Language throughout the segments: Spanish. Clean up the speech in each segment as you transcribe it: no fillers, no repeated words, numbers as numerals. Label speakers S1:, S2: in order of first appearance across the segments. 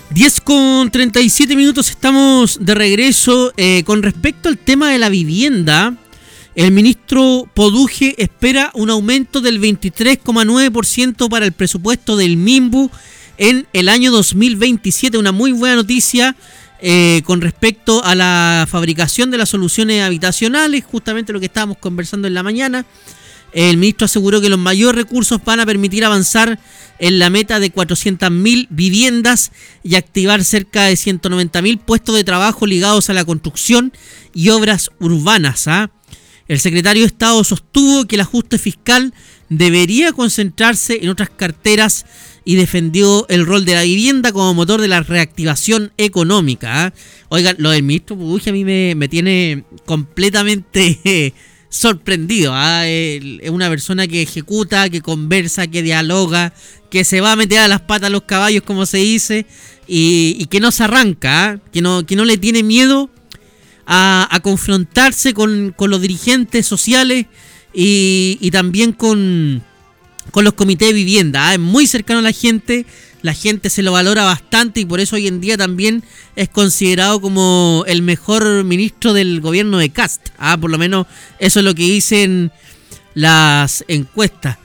S1: 10:37 estamos de regreso. Con respecto al tema de la vivienda, el ministro Poduje espera un aumento del 23,9% para el presupuesto del MIMBU en el año 2027. Una muy buena noticia con respecto a la fabricación de las soluciones habitacionales, justamente lo que estábamos conversando en la mañana. El ministro aseguró que los mayores recursos van a permitir avanzar en la meta de 400.000 viviendas y activar cerca de 190.000 puestos de trabajo ligados a la construcción y obras urbanas. El secretario de Estado sostuvo que el ajuste fiscal debería concentrarse en otras carteras y defendió el rol de la vivienda como motor de la reactivación económica. Oigan, lo del ministro Poduje a mí me tiene completamente sorprendido. Es una persona que ejecuta, que conversa, que dialoga, que se va a meter a las patas a los caballos, como se dice, y que no se arranca, que no le tiene miedo a confrontarse con los dirigentes sociales y también con los comités de vivienda. Es muy cercano a la gente se lo valora bastante y por eso hoy en día también es considerado como el mejor ministro del gobierno de Kast. Por lo menos eso es lo que dicen las encuestas.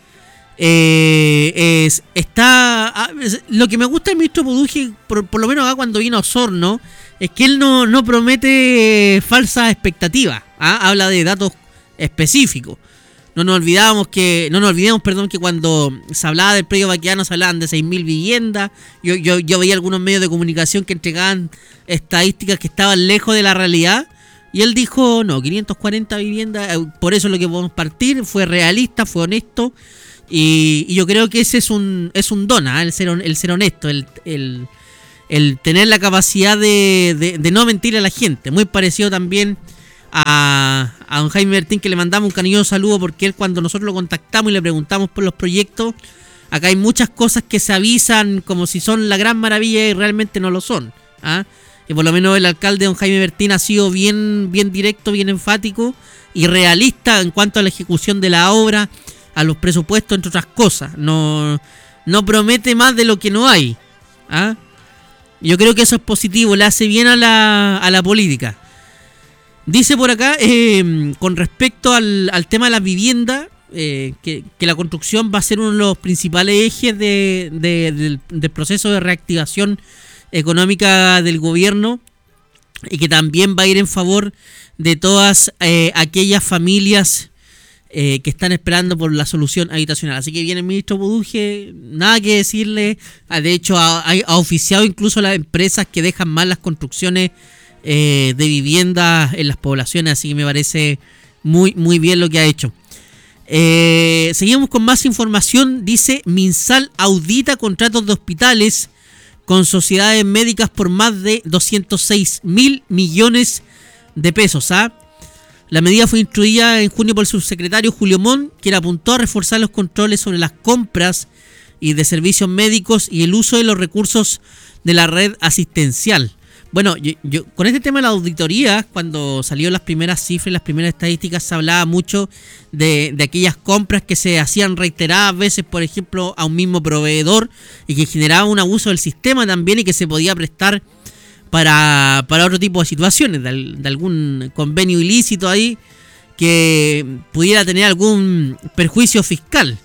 S1: Lo que me gusta del ministro Poduje, por lo menos acá cuando vino a Osorno, es que él no promete falsas expectativas. Habla de datos específicos. No nos olvidemos que cuando se hablaba del predio Baquedano se hablaban de 6.000 viviendas. Yo veía algunos medios de comunicación que entregaban estadísticas que estaban lejos de la realidad. Y él dijo, no, 540 viviendas, por eso es lo que podemos partir. Fue realista, fue honesto. Y yo creo que ese es un don, el ser honesto, el tener la capacidad de no mentir a la gente. Muy parecido también a don Jaime Bertín, que le mandamos un cariñoso saludo, porque él, cuando nosotros lo contactamos y le preguntamos por los proyectos, acá hay muchas cosas que se avisan como si son la gran maravilla y realmente no lo son. Y por lo menos el alcalde don Jaime Bertín ha sido bien directo, bien enfático y realista en cuanto a la ejecución de la obra, a los presupuestos, entre otras cosas. No promete más de lo que no hay. Yo creo que eso es positivo, le hace bien a la política. Dice por acá, con respecto al tema de las viviendas, que la construcción va a ser uno de los principales ejes del proceso de reactivación económica del gobierno, y que también va a ir en favor de todas aquellas familias que están esperando por la solución habitacional. Así que viene el ministro Poduje, nada que decirle. De hecho, ha oficiado incluso a las empresas que dejan mal las construcciones de viviendas en las poblaciones. Así que me parece muy, muy bien lo que ha hecho. Seguimos con más información. Dice, Minsal audita contratos de hospitales con sociedades médicas por más de 206.000 millones de pesos. La medida fue instruida en junio por el subsecretario Julio Montt, quien apuntó a reforzar los controles sobre las compras y de servicios médicos y el uso de los recursos de la red asistencial. Bueno, yo con este tema de la auditoría, cuando salieron las primeras cifras, las primeras estadísticas, se hablaba mucho de aquellas compras que se hacían reiteradas veces, por ejemplo, a un mismo proveedor, y que generaba un abuso del sistema también, y que se podía prestar para otro tipo de situaciones, de algún convenio ilícito ahí que pudiera tener algún perjuicio fiscal.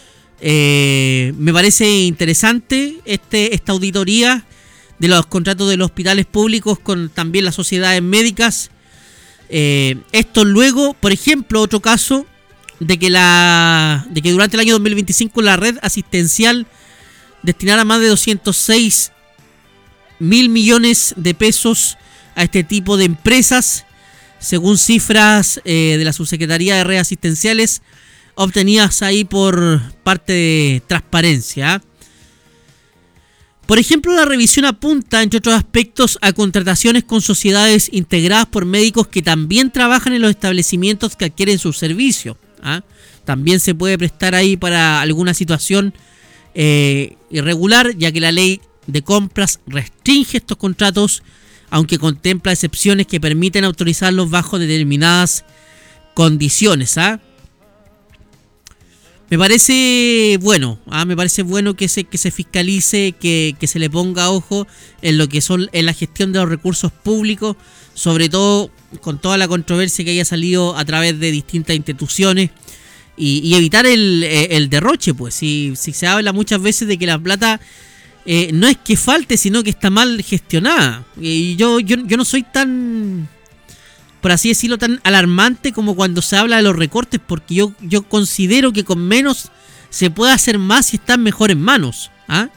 S1: Me parece interesante esta auditoría de los contratos de los hospitales públicos con también las sociedades médicas. Esto luego, por ejemplo, otro caso de que durante el año 2025 la red asistencial destinara más de 206.000 millones de pesos a este tipo de empresas, según cifras de la Subsecretaría de Redes Asistenciales obtenidas ahí por parte de Transparencia. Por ejemplo, la revisión apunta, entre otros aspectos, a contrataciones con sociedades integradas por médicos que también trabajan en los establecimientos que adquieren sus servicios. También se puede prestar ahí para alguna situación irregular, ya que la ley de compras restringe estos contratos, aunque contempla excepciones que permiten autorizarlos bajo determinadas condiciones. Me parece bueno, me parece bueno que se fiscalice, que se le ponga ojo en lo que son en la gestión de los recursos públicos, sobre todo con toda la controversia que haya salido a través de distintas instituciones y evitar el derroche, pues. Si se habla muchas veces de que la plata no es que falte, sino que está mal gestionada. Y yo no soy tan, por así decirlo, tan alarmante como cuando se habla de los recortes, porque yo considero que con menos se puede hacer más si están mejor en manos.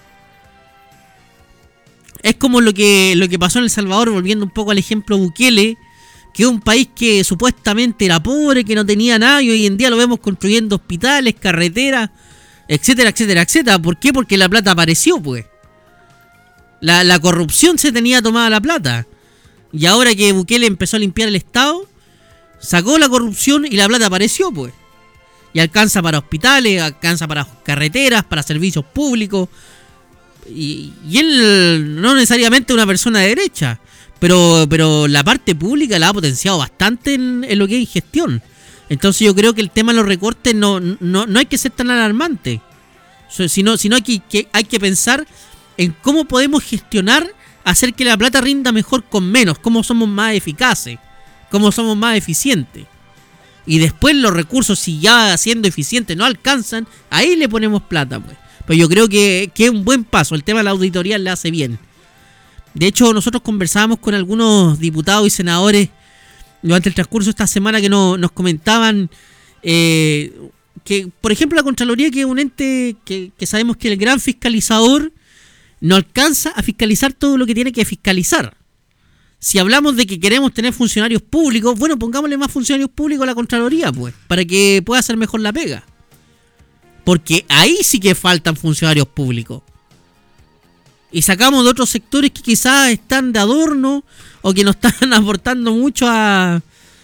S1: Es como lo que pasó en El Salvador, volviendo un poco al ejemplo Bukele, que es un país que supuestamente era pobre, que no tenía nada, y hoy en día lo vemos construyendo hospitales, carreteras, etcétera, etcétera, etcétera. ¿Por qué? Porque la plata apareció, pues. La corrupción se tenía tomada la plata. Y ahora que Bukele empezó a limpiar el Estado, sacó la corrupción y la plata apareció, pues. Y alcanza para hospitales, alcanza para carreteras, para servicios públicos. Y él no necesariamente una persona de derecha, pero la parte pública la ha potenciado bastante en lo que es gestión. Entonces yo creo que el tema de los recortes no hay que ser tan alarmante. Sino hay que pensar en cómo podemos gestionar, hacer que la plata rinda mejor con menos, cómo somos más eficaces, cómo somos más eficientes. Y después los recursos, si ya siendo eficientes no alcanzan, ahí le ponemos plata, pues. Pero yo creo que es un buen paso. El tema de la auditoría le hace bien. De hecho, nosotros conversábamos con algunos diputados y senadores durante el transcurso de esta semana que nos comentaban que, por ejemplo, la Contraloría, que es un ente que sabemos que el gran fiscalizador, no alcanza a fiscalizar todo lo que tiene que fiscalizar. Si hablamos de que queremos tener funcionarios públicos, bueno, pongámosle más funcionarios públicos a la Contraloría, pues, para que pueda hacer mejor la pega. Porque ahí sí que faltan funcionarios públicos. Y sacamos de otros sectores que quizás están de adorno o que no están aportando mucho a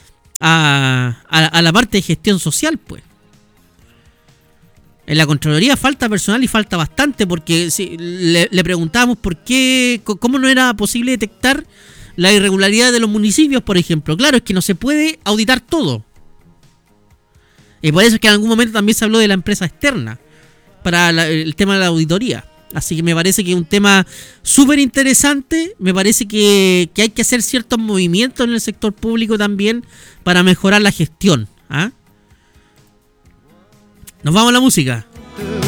S1: la parte de gestión social, pues. En la Contraloría falta personal y falta bastante, porque si le preguntábamos por qué, cómo no era posible detectar la irregularidad de los municipios, por ejemplo. Claro, es que no se puede auditar todo. Y por eso es que en algún momento también se habló de la empresa externa para el tema de la auditoría. Así que me parece que es un tema súper interesante. Me parece que hay que hacer ciertos movimientos en el sector público también para mejorar la gestión. Nos vamos a la música.